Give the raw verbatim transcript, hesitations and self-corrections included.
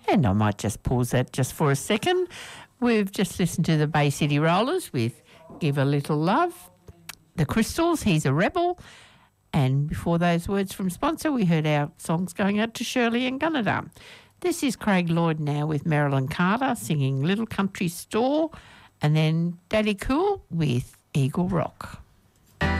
And I might just pause that just for a second. We've just listened to the Bay City Rollers with Give a Little Love. The Crystals, He's a Rebel. And before those words from sponsor, we heard our songs going out to Shirley and Gunnedah. This is Craig Lloyd now with Marilyn Carter singing Little Country Store, and then Daddy Cool with Eagle Rock.